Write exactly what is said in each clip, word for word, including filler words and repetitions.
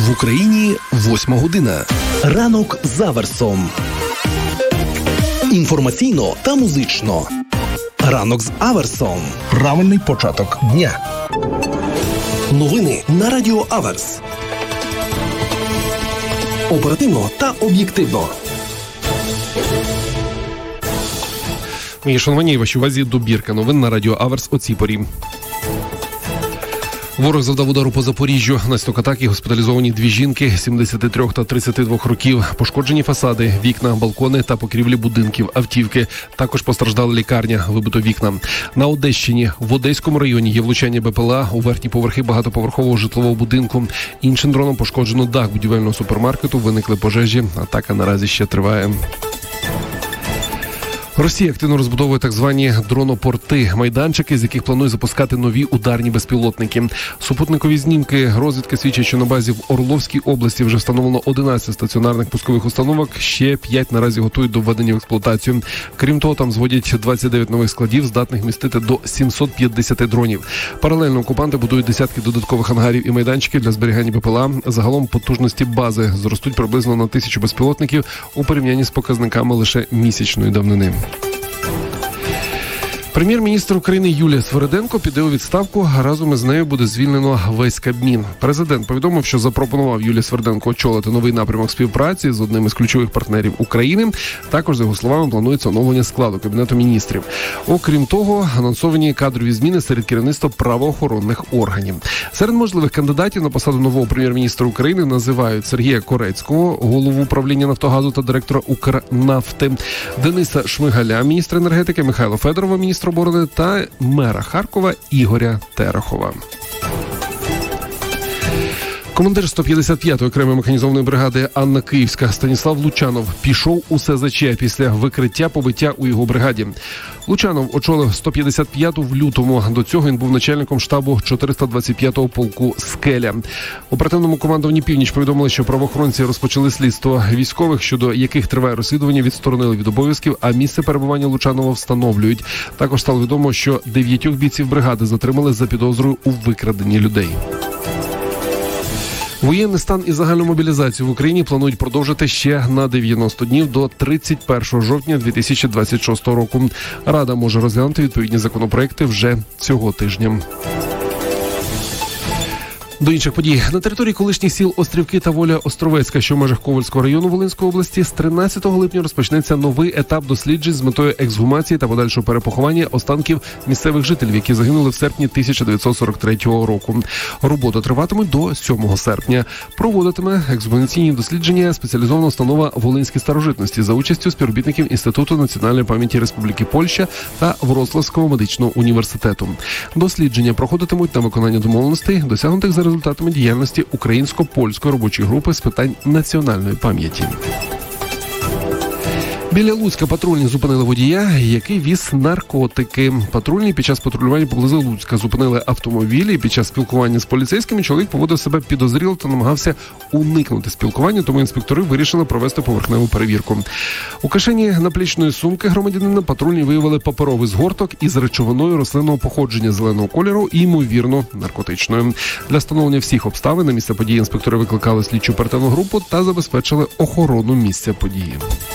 В Україні восьма година. Ранок з Аверсом. Інформаційно та музично. Ранок з Аверсом. Правильний початок дня. Новини на Радіо Аверс. Оперативно та об'єктивно. Мої шановані, вашій увазі добірка новин на Радіо Аверс о цій порі. Ворог завдав удару по Запоріжжю. Наслідок атаки госпіталізовані дві жінки сімдесят три та тридцять два років. Пошкоджені фасади, вікна, балкони та покрівлі будинків, автівки. Також постраждала лікарня, вибито вікна. На Одещині, в Одеському районі є влучання БПЛА у верхні поверхи багатоповерхового житлового будинку. Іншим дроном пошкоджено дах будівельного супермаркету, виникли пожежі. Атака наразі ще триває. Росія активно розбудовує так звані дронопорти, майданчики, з яких планує запускати нові ударні безпілотники. Супутникові знімки розвідки свідчать, що на базі в Орловській області вже встановлено одинадцять стаціонарних пускових установок, ще п'ять наразі готують до введення в експлуатацію. Крім того, там зводять двадцять дев'ять нових складів, здатних містити до сімсот п'ятдесят дронів. Паралельно окупанти будують десятки додаткових ангарів і майданчиків для зберігання БПЛА. Загалом потужності бази зростуть приблизно на тисячу безпілотників у порівнянні з показниками лише місячної давнини. Прем'єр-міністр України Юлія Свериденко піде у відставку, а разом із нею буде звільнено весь Кабмін. Президент повідомив, що запропонував Юлії Свериденко очолити новий напрямок співпраці з одним із ключових партнерів України. Також, за його словами, планується оновлення складу Кабінету міністрів. Окрім того, анонсовані кадрові зміни серед керівництва правоохоронних органів. Серед можливих кандидатів на посаду нового прем'єр-міністра України називають Сергія Корецького, голову управління Нафтогазу та директора Укрнафти, Дениса Шмигаля, міністра енергетики, Михайла Федорова, міністра оборони та мера Харкова Ігоря Терехова. Командир сто п'ятдесят п'ятої окремої механізованої бригади Анна Київська Станіслав Лучанов пішов у СЗЧ після викриття побиття у його бригаді. Лучанов очолив сто п'ятдесят п'яту в лютому. До цього він був начальником штабу чотириста двадцять п'ятого полку «Скеля». У оперативному командуванні «Північ» повідомили, що правоохоронці розпочали слідство. Військових, щодо яких триває розслідування, відсторонили від обов'язків, а місце перебування Лучанова встановлюють. Також стало відомо, що дев'ятьох бійців бригади затримали за підозрою у викраденні людей. Воєнний стан і загальну мобілізацію в Україні планують продовжити ще на дев'яносто днів до тридцять першого жовтня дві тисячі двадцять шостого року. Рада може розглянути відповідні законопроекти вже цього тижня. До інших подій. На території колишніх сіл Острівки та Воля Островецька, що в межах Ковальського району Волинської області, з тринадцятого липня розпочнеться новий етап досліджень з метою ексгумації та подальшого перепоховання останків місцевих жителів, які загинули в серпні тисяча дев'ятсот сорок третього року. Роботи триватимуть до сьомого серпня. Проводитиме ексгумаційні дослідження спеціалізована установа «Волинські старожитності» за участю співробітників Інституту національної пам'яті Республіки Польща та Вроцлавського медичного університету. Дослідження проходитимуть на виконання домовленостей, досягнутих за результатами діяльності українсько-польської робочої групи з питань національної пам'яті. Біля Луцька патрульні зупинили водія, який віз наркотики. Патрульні під час патрулювання поблизу Луцька зупинили автомобіль, і під час спілкування з поліцейськими чоловік поводив себе підозріло та намагався уникнути спілкування, тому інспектори вирішили провести поверхневу перевірку. У кишені наплічної сумки громадянина патрульні виявили паперовий згорток із речовиною рослинного походження зеленого кольору і, ймовірно, наркотичною. Для встановлення всіх обставин на місце події інспектори викликали слідчу оперативну групу та забезпечили охорону місця події.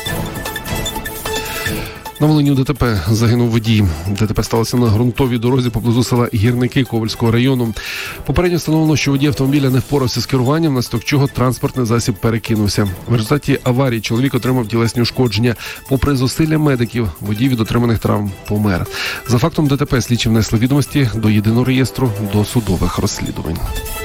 На Волині у ДТП загинув водій. ДТП сталося на ґрунтовій дорозі поблизу села Гірники Ковальського району. Попередньо встановлено, що водій автомобіля не впорався з керуванням, внаслідок чого транспортний засіб перекинувся. В результаті аварії чоловік отримав тілесні ушкодження. Попри зусилля медиків, водій від отриманих травм помер. За фактом ДТП слідчі внесли відомості до єдиного реєстру досудових розслідувань.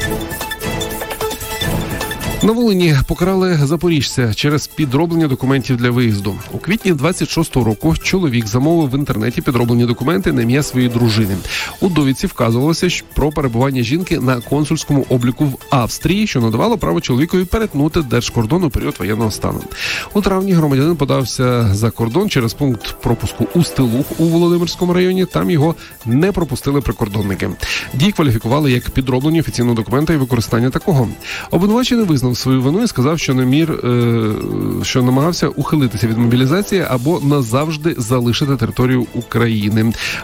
На Волині покарали запоріжця через підроблення документів для виїзду. У квітні двадцять шостого року чоловік замовив в інтернеті підроблені документи на ім'я своєї дружини. У довідці вказувалося про перебування жінки на консульському обліку в Австрії, що надавало право чоловікові перетнути держкордон у період воєнного стану. У травні громадянин подався за кордон через пункт пропуску Устилух у Володимирському районі. Там його не пропустили прикордонники. Дії кваліфікували як підроблення офіційного документа і використання такого. Обвинувачений визнав свою вину і сказав, що намір, е, що намагався ухилитися від мобілізації або назавжди залишити територію України.